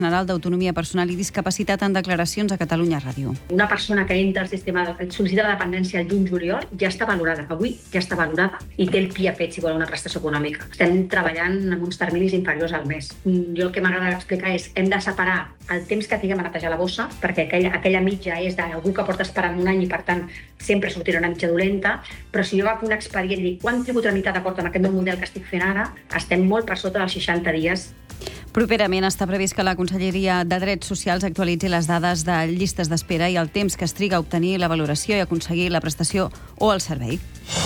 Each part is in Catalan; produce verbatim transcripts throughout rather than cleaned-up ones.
General d'Autonomia Personal i Discapacitat en declaracions a Catalunya Ràdio. Una persona que entra al sistema de sol·licita la dependència el juny-juliol ja està valorada, avui ja està valorada i té el pia fet si vol una prestació econòmica. Estem treballant amb uns terminis inferiors al mes. Jo el que m'agrada explicar és hem de separar el temps que tinguem a netejar la bossa, perquè aquella, aquella mitja és d'algú que porta esperant un any i per tant sempre sortirà una mitja dolenta, però si jo agafo un expedient i dic quant tribut tramitat aporta en aquest nou model que estic fent ara, estem molt per sota dels seixanta dies. Properament està previst que la Conselleria de Drets Socials actualitzi les dades de llistes d'espera i el temps que es triga a obtenir la valoració i aconseguir la prestació o el servei.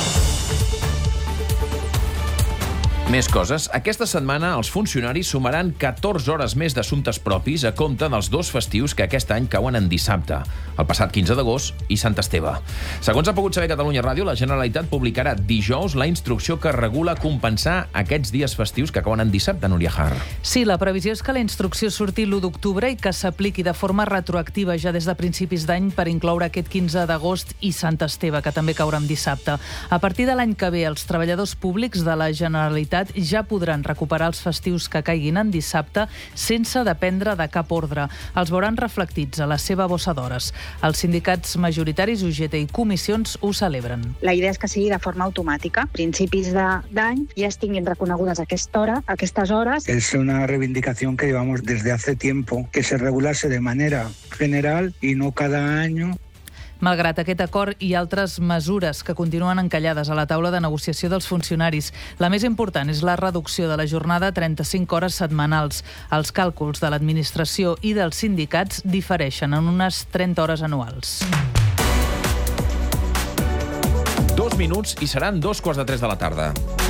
Més coses. Aquesta setmana els funcionaris sumaran catorze hores més d'assumptes propis a compte dels dos festius que aquest any cauen en dissabte, el passat quinze d'agost i Sant Esteve. Segons ha pogut saber Catalunya Ràdio, la Generalitat publicarà dijous la instrucció que regula compensar aquests dies festius que cauen en dissabte, Núria Har. Sí, la previsió és que la instrucció surti l'u d'octubre i que s'apliqui de forma retroactiva ja des de principis d'any per incloure aquest quinze d'agost i Sant Esteve, que també caurà en dissabte. A partir de l'any que ve, els treballadors públics de la Generalitat ja podran recuperar els festius que caiguin en dissabte sense dependre de cap ordre. Els veuran reflectits a la seva bossa d'hores. Els sindicats majoritaris, U G T i comissions ho celebren. La idea és que sigui de forma automàtica. A principis d'any ja es tinguin reconegudes aquesta hora, aquestes hores. Es una reivindicación que llevamos desde hace tiempo, que se regulase de manera general y no cada año. Malgrat aquest acord i altres mesures que continuen encallades a la taula de negociació dels funcionaris, la més important és la reducció de la jornada a trenta-cinc hores setmanals. Els càlculs de l'administració i dels sindicats difereixen en unes trenta hores anuals. Dos minuts i seran dos quarts de tres de la tarda.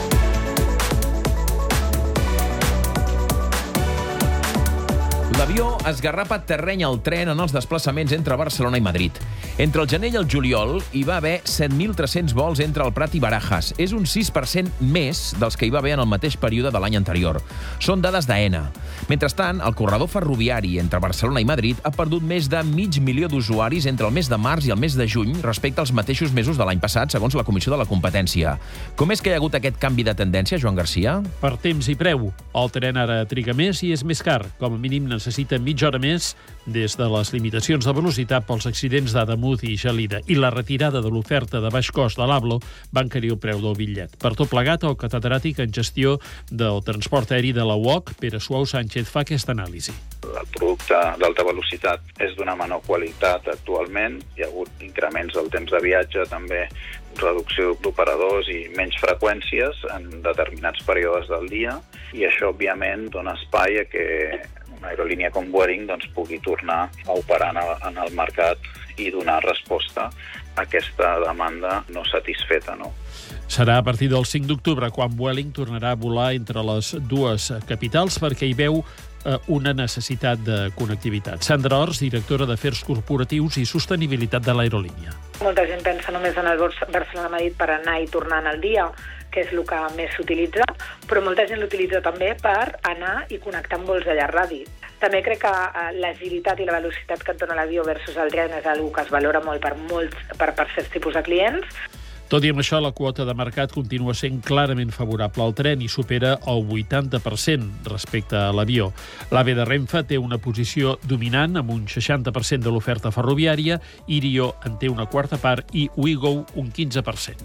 L'avió esgarrapa terreny al tren en els desplaçaments entre Barcelona i Madrid. Entre el gener i el juliol hi va haver set mil tres-cents vols entre el Prat i Barajas. És un sis per cent més dels que hi va haver en el mateix període de l'any anterior. Són dades d'AENA. Mentrestant, el corredor ferroviari entre Barcelona i Madrid ha perdut més de mig milió d'usuaris entre el mes de març i el mes de juny respecte als mateixos mesos de l'any passat, segons la Comissió de la Competència. Com és que hi ha hagut aquest canvi de tendència, Joan Garcia? Per temps i preu. El tren ara triga més i és més car. Com a mínim necessita mitja hora més des de les limitacions de velocitat pels accidents d'Ademús i Gelida i la retirada de l'oferta de baix cost de l'Ablo va encarir el preu del bitllet. Per tot plegat, el catedràtic en gestió del transport aeri de la U O C, Pere Suau Sánchez, fa aquesta anàlisi. El producte d'alta velocitat és d'una menor qualitat actualment. Hi ha hagut increments del temps de viatge, també reducció d'operadors i menys freqüències en determinats períodes del dia, i això, òbviament, dona espai a que una aerolínia com Vueling doncs, pugui tornar a operar en el, en el mercat i donar resposta a aquesta demanda no satisfeta, no? Serà a partir del cinc d'octubre quan Vueling tornarà a volar entre les dues capitals perquè hi veu eh, una necessitat de connectivitat. Sandra Ors, directora d'Afers Corporatius i Sostenibilitat de l'aerolínia. Molta gent pensa només en el Barcelona-Madrid per anar i tornar en el dia, que és el que més s'utilitza, però molta gent l'utilitza també per anar i connectar amb vols de llarg radi. També crec que l'agilitat i la velocitat que et dona l'avió versus el tren és una cosa que es valora molt per, molts, per, per certs tipus de clients. Tot i amb això, la quota de mercat continua sent clarament favorable al tren i supera el vuitanta per cent respecte a l'avió. L'AVE de Renfe té una posició dominant amb un seixanta per cent de l'oferta ferroviària, Irio en té una quarta part i Ouigo un quinze per cent.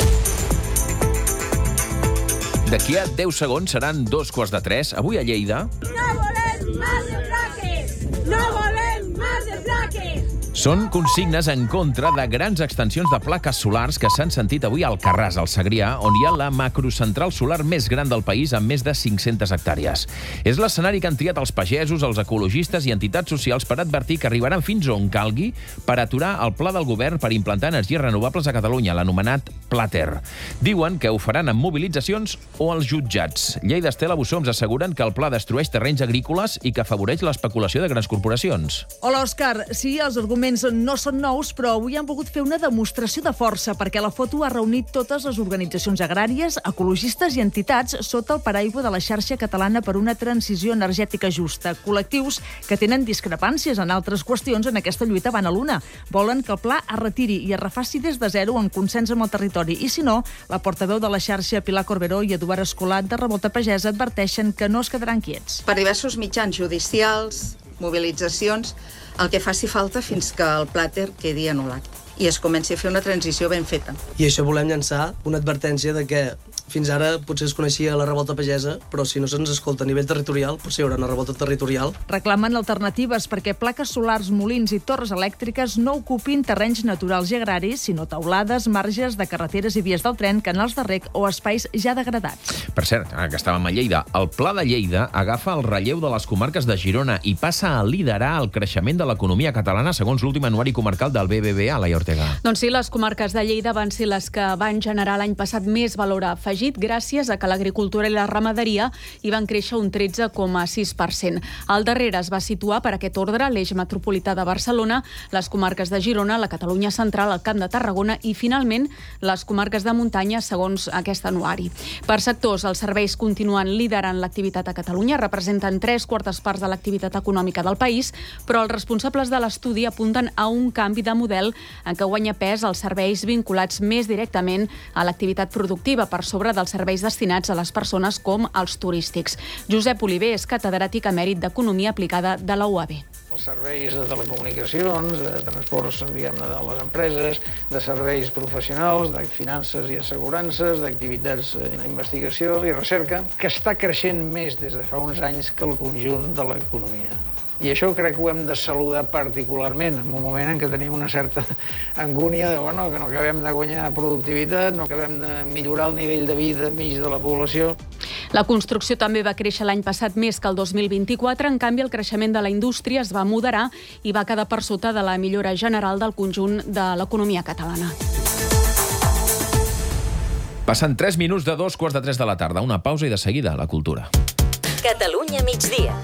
D'aquí a deu segons seran dos quarts de tres. Avui a Lleida... No volem más desplaques! No volem más desplaques! Són consignes en contra de grans extensions de plaques solars que s'han sentit avui al Carràs, al Segrià, on hi ha la macrocentral solar més gran del país amb més de cinc-centes hectàrees. És l'escenari que han triat els pagesos, els ecologistes i entitats socials per advertir que arribaran fins on calgui per aturar el pla del govern per implantar energies renovables a Catalunya, l'anomenat Plater. Diuen que ho faran amb mobilitzacions o als jutjats. Lleida Estela Bussó ens asseguren que el pla destrueix terrenys agrícoles i que afavoreix l'especulació de grans corporacions. Hola, Òscar. Sí, els arguments documents no són nous, però avui han volgut fer una demostració de força perquè la foto ha reunit totes les organitzacions agràries, ecologistes i entitats sota el paraigua de la xarxa catalana per una transició energètica justa. Col·lectius que tenen discrepàncies en altres qüestions en aquesta lluita van a l'una. Volen que el pla es retiri i es refaci des de zero en consens amb el territori. I si no, la portaveu de la xarxa, Pilar Corberó, i Eduard Escolat, de Revolta Pagesa, adverteixen que no es quedaran quiets. Per diversos mitjans judicials, mobilitzacions, el que faci falta fins que el plàter quedi anul·lat i es comenci a fer una transició ben feta. I això volem llançar una advertència de que fins ara potser es coneixia la revolta pagesa, però si no se'ns escolta a nivell territorial, potser hi haurà una revolta territorial. Reclamen alternatives perquè plaques solars, molins i torres elèctriques no ocupin terrenys naturals i agraris, sinó taulades, marges de carreteres i vies del tren, canals de rec o espais ja degradats. Per cert, ara que estàvem a Lleida, el Pla de Lleida agafa el relleu de les comarques de Girona i passa a liderar el creixement de l'economia catalana segons l'últim anuari comarcal del B B V A, Laia Ortega. Doncs sí, les comarques de Lleida van ser les que van generar l'any passat més valor afegit gràcies a que l'agricultura i la ramaderia hi van créixer un tretze coma sis per cent. Al darrere es va situar per aquest ordre l'eix metropolità de Barcelona, les comarques de Girona, la Catalunya central, el Camp de Tarragona i, finalment, les comarques de muntanya, segons aquest anuari. Per sectors, els serveis continuen liderant l'activitat a Catalunya, representen tres quartes parts de l'activitat econòmica del país, però els responsables de l'estudi apunten a un canvi de model en què guanya pes els serveis vinculats més directament a l'activitat productiva per sobre dels serveis destinats a les persones com els turístics. Josep Oliver és catedràtic emèrit d'Economia Aplicada de la U A B. Els serveis de telecomunicacions, de transports, diguem-ne, de les empreses, de serveis professionals, de finances i assegurances, d'activitats d'investigació i recerca, que està creixent més des de fa uns anys que el conjunt de l'economia. I això crec que ho hem de saludar particularment en un moment en què tenim una certa angúnia de bueno, que no acabem de guanyar productivitat, no acabem de millorar el nivell de vida mig de la població. La construcció també va créixer l'any passat més que el dos mil vint-i-quatre, en canvi el creixement de la indústria es va moderar i va quedar per sota de la millora general del conjunt de l'economia catalana. Passen tres minuts de dos quarts de tres de la tarda. Una pausa i de seguida la cultura. Catalunya migdia.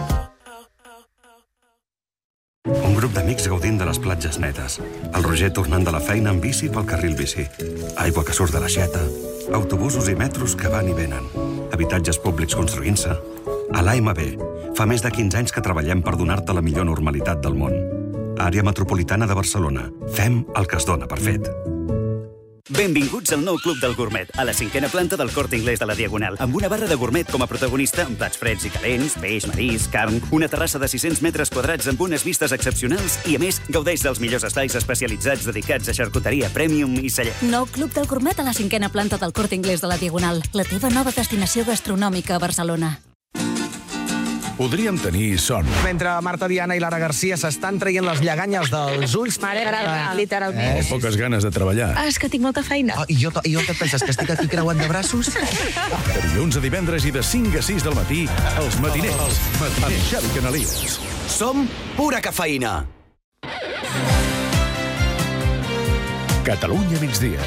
Un grup d'amics gaudint de les platges netes. El Roger tornant de la feina en bici pel carril bici. Aigua que surt de l'aixeta. Autobusos i metros que van i venen. Habitatges públics construint-se. A l'A M B, fa més de quinze anys que treballem per donar-te la millor normalitat del món. Àrea metropolitana de Barcelona. Fem el que es dona per fet. Benvinguts al nou Club del Gourmet, a la cinquena planta del Corte Inglés de la Diagonal, amb una barra de gourmet com a protagonista, amb plats freds i calents, peix, marís, carn, una terrassa de sis-cents metres quadrats amb unes vistes excepcionals i, a més, gaudeix dels millors espais especialitzats dedicats a xarcuteria premium i celler. Nou Club del Gourmet a la cinquena planta del Corte Inglés de la Diagonal, la teva nova destinació gastronòmica a Barcelona. Podríem tenir son. Mentre Marta Diana i Lara Garcia s'estan traient les lleganyes dels ulls... M'agrada, literalment. Eh, poques ganes de treballar. Ah, és que tinc molta feina. Oh, I jo, i jo què et penses, que estic aquí creuant de braços? De dilluns a divendres i de cinc a sis del matí, els matiners. Els matiners. Amb Xavi Canalies. Som pura cafeïna. Catalunya migdia.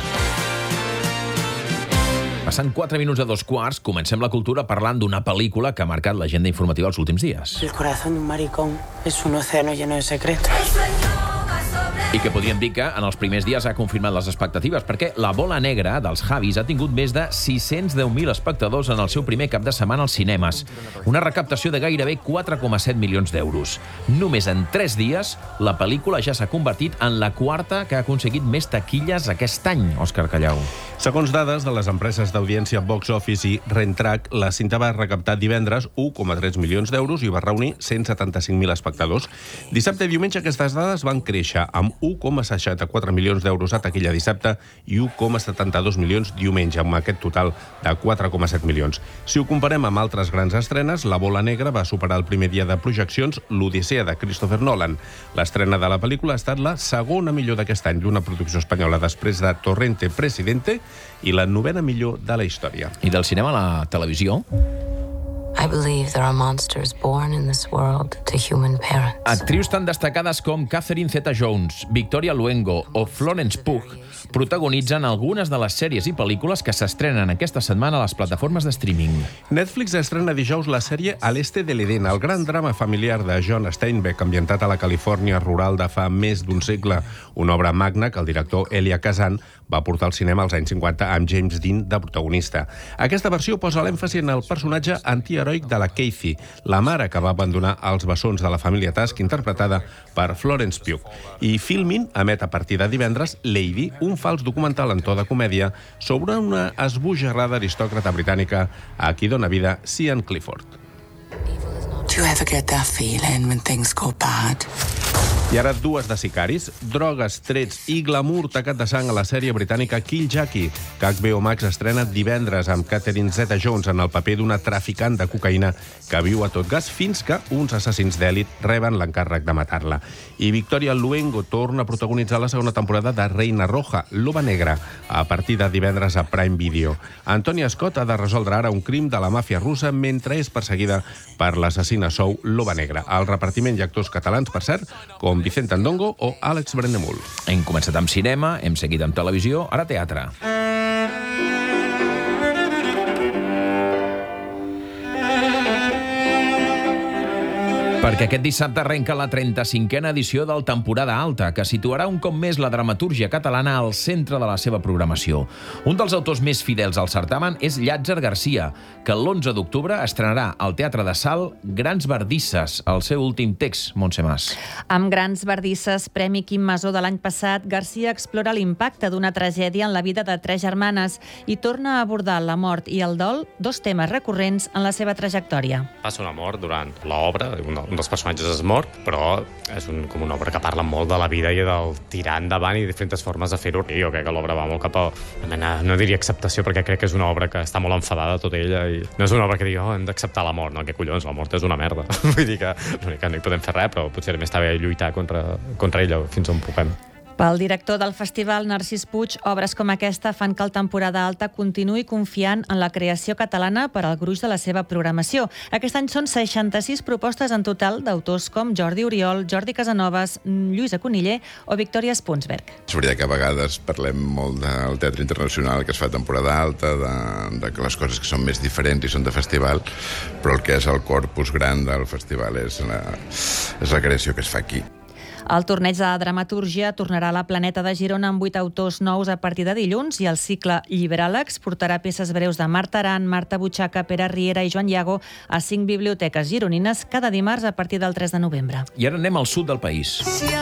Passant quatre minuts a dos quarts, comencem la cultura parlant d'una pel·lícula que ha marcat l'agenda informativa els últims dies. El corazón de un maricón es un océano lleno de secretos. I que podríem dir que en els primers dies ha confirmat les expectatives, perquè La bola negra dels Javis ha tingut més de sis-cents deu mil espectadors en el seu primer cap de setmana als cinemes. Una recaptació de gairebé quatre coma set milions d'euros. Només en tres dies, la pel·lícula ja s'ha convertit en la quarta que ha aconseguit més taquilles aquest any, Òscar Callau. Segons dades de les empreses d'audiència Box Office i Rentrac, la cinta va recaptar divendres u coma tres milions d'euros i va reunir cent setanta-cinc mil espectadors. Dissabte i diumenge aquestes dades van créixer amb u coma seixanta-quatre milions d'euros a taquilla dissabte i u coma setanta-dos milions diumenge, amb aquest total de quatre coma set milions. Si ho comparem amb altres grans estrenes, La bola negra va superar el primer dia de projeccions l'Odissea de Christopher Nolan. L'estrena de la pel·lícula ha estat la segona millor d'aquest any d'una producció espanyola, després de Torrente Presidente, i la novena millor de la història. I del cinema a la televisió? I believe there are monsters born in this world to human parents. Actrius tan destacades com Catherine Zeta-Jones, Victoria Luengo o Florence Pugh protagonitzen algunes de les sèries i pel·lícules que s'estrenen aquesta setmana a les plataformes de streaming. Netflix estrena dijous la sèrie A l'Este de l'Eden, el gran drama familiar de John Steinbeck, ambientat a la Califòrnia rural de fa més d'un segle, una obra magna que el director Elia Kazan va portar al cinema als anys cinquanta amb James Dean de protagonista. Aquesta versió posa l'èmfasi en el personatge antiheroic de la Kathy, la mare que va abandonar els bessons de la família Tusk, interpretada per Florence Pugh. I Filmin emet a partir de divendres Lady, un fals documental en to de comèdia sobre una esbojarrada aristòcrata britànica a qui dona vida Sian Clifford. Do you ever get that feeling when things go bad? I ara dues de sicaris, drogues, trets i glamour tacat de sang a la sèrie britànica Kill Jackie, que H B O Max estrena divendres amb Catherine Zeta-Jones en el paper d'una traficant de cocaïna que viu a tot gas fins que uns assassins d'èlit reben l'encàrrec de matar-la. I Victoria Luengo torna a protagonitzar la segona temporada de Reina Roja, Loba Negra, a partir de divendres a Prime Video. Antonia Scott ha de resoldre ara un crim de la màfia russa mentre és perseguida per l'assassina sou Loba Negra. Al repartiment hi ha actors catalans, per cert, com Vicente Andongo o Àlex Brendemul. Hem començat amb cinema, hem seguit amb televisió, ara teatre. Perquè aquest dissabte arrenca la trenta-cinquena edició del Temporada Alta, que situarà un cop més la dramatúrgia catalana al centre de la seva programació. Un dels autors més fidels al certamen és Llàtzer Garcia, que l'onze d'octubre estrenarà al Teatre de Salt Grans Bardisses, el seu últim text, Montse Mas. Amb Grans Bardisses, Premi Quim Masó de l'any passat, Garcia explora l'impacte d'una tragèdia en la vida de tres germanes i torna a abordar la mort i el dol, dos temes recurrents en la seva trajectòria. Passa una mort durant l'obra, un dels personatges és mort, però és un, com una obra que parla molt de la vida i del tirar endavant i diferents formes de fer-ho. Jo crec que l'obra va molt cap a una mena, no diria acceptació, perquè crec que és una obra que està molt enfadada tota ella i no és una obra que digui, oh, hem d'acceptar la mort. No, què collons, la mort és una merda. Vull dir que l'únic que no hi podem fer res, però potser també està bé lluitar contra, contra ella fins on puguem. Pel director del festival, Narcís Puig, obres com aquesta fan que el Temporada Alta continuï confiant en la creació catalana per al gruix de la seva programació. Aquest any són seixanta-sis propostes en total d'autors com Jordi Oriol, Jordi Casanovas, Lluïsa Coniller o Victòria Spunsberg. És veritat que a vegades parlem molt del teatre internacional que es fa a Temporada Alta, de, de que les coses que són més diferents i són de festival, però el que és el corpus gran del festival és la, és la creació que es fa aquí. El torneig de dramatúrgia tornarà a la Planeta de Girona amb vuit autors nous a partir de dilluns i el cicle Lliberàlegs portarà peces breus de Marta Aran, Marta Butxaca, Pere Riera i Joan Iago a cinc biblioteques gironines cada dimarts a partir del tres de novembre. I ara anem al sud del país.